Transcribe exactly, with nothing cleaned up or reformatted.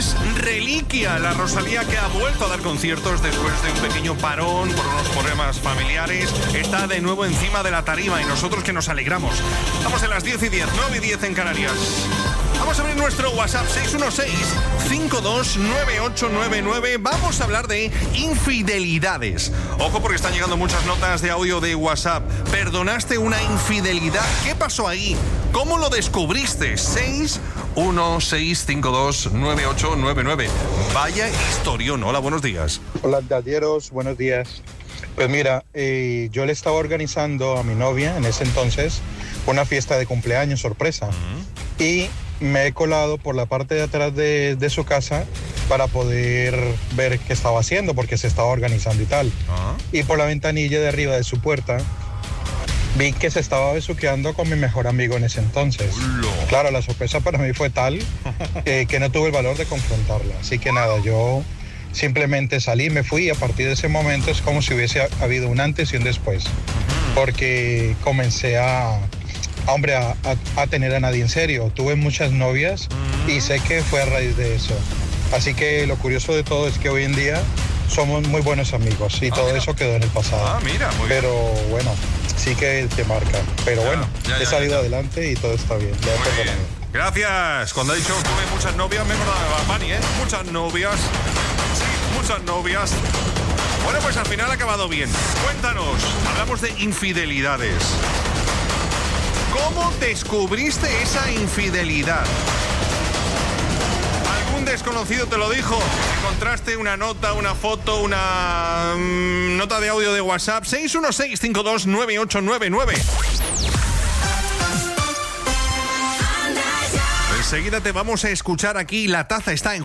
es reliquia. La Rosalía, que ha vuelto a dar conciertos después de un pequeño parón por unos problemas familiares, está de nuevo encima de la tarima y nosotros que nos alegramos. Estamos en las diez y diez, nueve y diez en Canarias. Vamos a abrir nuestro WhatsApp seis uno seis, cinco dos nueve ocho nueve nueve. Vamos a hablar de infidelidades. Ojo, porque están llegando muchas notas de audio de WhatsApp. ¿Perdonaste una infidelidad? ¿Qué pasó ahí? ¿Cómo lo descubriste? seis uno seis cinco dos nueve ocho nueve nueve. Vaya historión. Hola, buenos días. Hola, Dadieros, buenos días. Pues mira, eh, yo le estaba organizando a mi novia en ese entonces una fiesta de cumpleaños sorpresa. Uh-huh. Y me he colado por la parte de atrás de, de su casa para poder ver qué estaba haciendo, porque se estaba organizando y tal. Uh-huh. Y por la ventanilla de arriba de su puerta vi que se estaba besuqueando con mi mejor amigo en ese entonces. Ulo. Claro, la sorpresa para mí fue tal eh, que no tuve el valor de confrontarla. Así que nada, yo simplemente salí, me fui, y a partir de ese momento es como si hubiese habido un antes y un después. Porque comencé a... Hombre, a, a, a tener a nadie en serio. Tuve muchas novias y sé que fue a raíz de eso. Así que lo curioso de todo es que hoy en día somos muy buenos amigos y ah, todo mira. Eso quedó en el pasado. Ah, mira, muy Pero bien. bueno, sí que te marca. Pero ya, bueno, ya, ya, he salido ya, ya. adelante y todo está bien. Ya muy bien. Gracias. Cuando ha dicho tuve muchas novias, me he acordado de Bad Bunny, ¿eh? Muchas novias. Sí, muchas novias. Bueno, pues al final ha acabado bien. Cuéntanos, hablamos de infidelidades. ¿Cómo descubriste esa infidelidad? ¿Algún desconocido te lo dijo? ¿Encontraste una nota, una foto, una mmm, nota de audio de WhatsApp? seis uno seis cinco dos nueve ocho nueve nueve. Enseguida te vamos a escuchar aquí. La Taza está en